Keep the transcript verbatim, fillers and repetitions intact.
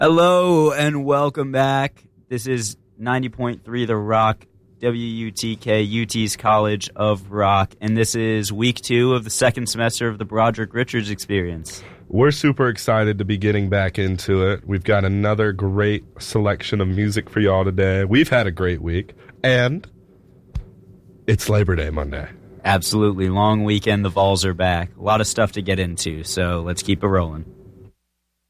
Hello and welcome back. This is ninety point three The Rock, W U T K, U T's College of Rock, and this is week two of the second semester of the Broderick Richards experience. We're super excited to be getting back into it. We've got another great selection of music for y'all today. We've had a great week, and it's Labor Day Monday. Absolutely. Long weekend. The Vols are back. A lot of stuff to get into, so let's keep it rolling.